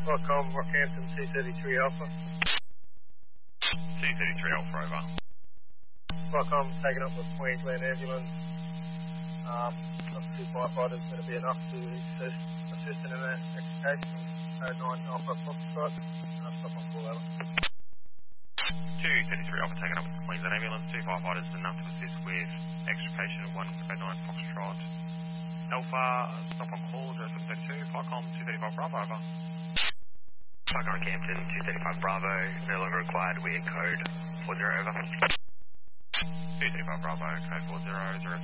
Welcome, Rockhampton 233 Alpha. 233 Alpha, over. Welcome, taken up with Queensland Ambulance. Not two firefighters going to be enough to assist in an extrication. Code 9 Alpha Foxtrot. Stop on call, Alan. 233 Alpha, taken up with Queensland Ambulance. Two firefighters enough to assist with extrication of 1 Code 9 Foxtrot. Alpha, stop on call, 0732, Flycom 235 Bravo, over. Flycom Rockhampton 235 Bravo, no longer required, we're code 40, over. 235 Bravo, code 40,